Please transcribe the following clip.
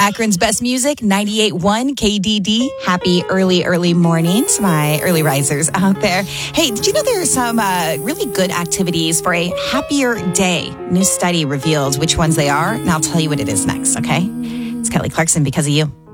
Akron's best music, 98.1 KDD. Happy early mornings, my early risers out there. Hey, did you know there are some really good activities for a happier day? New study reveals which ones they are, and I'll tell you what it is next, okay? It's Kelly Clarkson because of you.